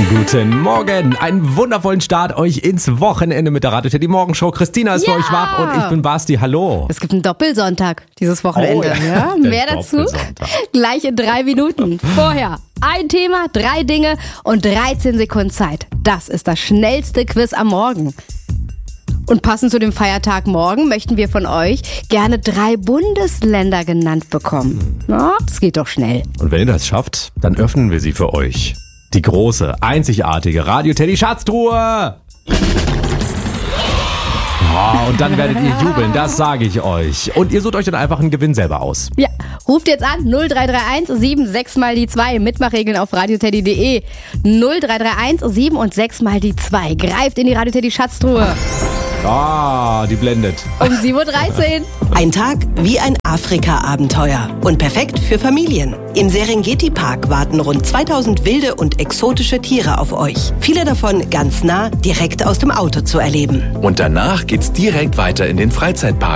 Guten Morgen, einen wundervollen Start euch ins Wochenende mit der Radio Teddy Morgenshow. Christina ist für euch wach und ich bin Basti. Hallo. Es gibt einen Doppelsonntag dieses Wochenende. Oh, ja. Mehr dazu gleich in 3 Minuten. Vorher ein Thema, 3 Dinge und 13 Sekunden Zeit. Das ist das schnellste Quiz am Morgen. Und passend zu dem Feiertag morgen möchten wir von euch gerne 3 Bundesländer genannt bekommen. Na, das geht doch schnell. Und wenn ihr das schafft, dann öffnen wir sie für euch. Die große, einzigartige Radio Teddy Schatztruhe. Oh, und dann werdet ihr jubeln, das sage ich euch. Und ihr sucht euch dann einfach einen Gewinn selber aus. Ja, ruft jetzt an 0331 76 mal die 2. Mitmachregeln auf radioteddy.de. 0331 7 und 6 mal die 2. Greift in die Radio Teddy Schatztruhe. Ah, die blendet. Um 7.13 Uhr. Ein Tag wie ein Afrika-Abenteuer und perfekt für Familien. Im Serengeti-Park warten rund 2000 wilde und exotische Tiere auf euch. Viele davon ganz nah, direkt aus dem Auto zu erleben. Und danach geht's direkt weiter in den Freizeitpark.